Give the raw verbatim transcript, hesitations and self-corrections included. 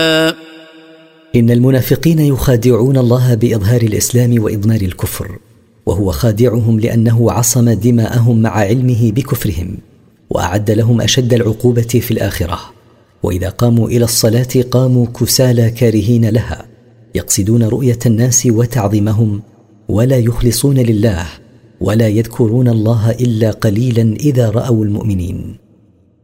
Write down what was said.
إن المنافقين يخادعون الله بإظهار الإسلام وإضمار الكفر، وهو خادعهم لأنه عصم دماءهم مع علمه بكفرهم، وأعد لهم أشد العقوبة في الآخرة. وإذا قاموا إلى الصلاة قاموا كسالى كارهين لها، يقصدون رؤية الناس وتعظيمهم، ولا يخلصون لله، ولا يذكرون الله إلا قليلا إذا رأوا المؤمنين.